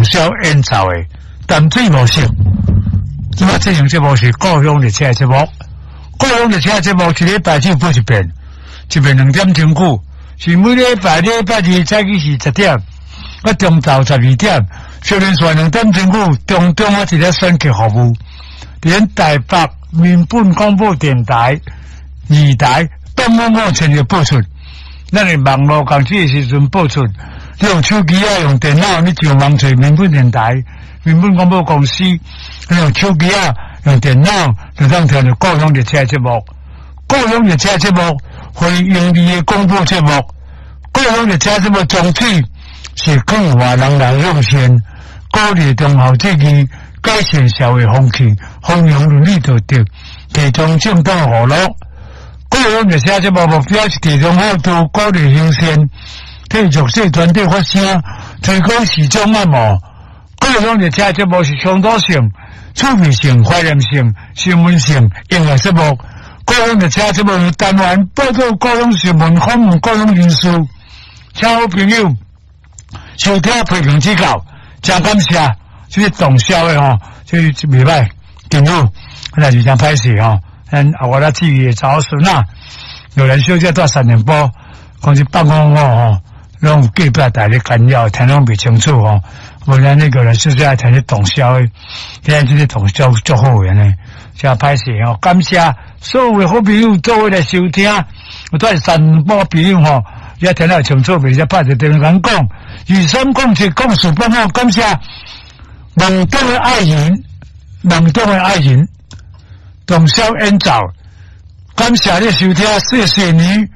宵演奏的淡水模式。即摆这种节目是故乡热车节目，故乡热车节目一礼拜只有播一遍2点钟久，是每礼拜二早起是10点，中昼12点，少年线2点钟久，中一个选曲服务，连台北民本广播电台2台东5全日播出。咱的网络工资的时阵播出，你用手机啊，用电脑，你上网找民本电台、民本广播公司，你用手机啊，用电脑，就当听到故乡热车节目。故乡热车节目会用你的广播节目，故乡热车节目宗旨是更华人来用先，鼓励中后这期改善社会风气，弘扬伦理道德，提倡正当活路。故乡热车节目目标是提倡好度，鼓励行善，替弱势团体发声，推广市场按摩。故乡热车节目是倡导性、趣味性、怀念性、新闻性、音乐节目。故乡热车节目由台湾报道故乡新闻，访问故乡人士，请好朋友收听批评指教，真感谢。这是动销的吼，这袂歹，今日那就真歹势吼。我来至于早孙啊，有人休假到3点半，讲是办公吼，拢有隔壁台咧干扰，听拢袂清楚吼。无然那个人休假听是动销的，现在这些动销足好个呢，真歹势吼。感谢所有的好朋友做伙来收听，有在3波朋友吼，也听得清楚，袂使拍一电话讲2307讲事办好，感谢梦中的爱人，梦中的爱人。动销演奏，感谢你收听，谢谢你。